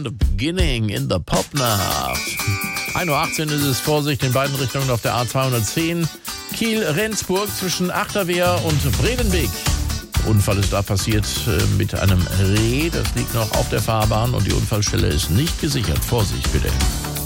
the beginning in the Popnacht. 1:18 Uhr ist es, Vorsicht in beiden Richtungen auf der A210. Kiel-Rendsburg zwischen Achterwehr und Bredenweg. Der Unfall ist da passiert mit einem Reh, das liegt noch auf der Fahrbahn und die Unfallstelle ist nicht gesichert. Vorsicht bitte.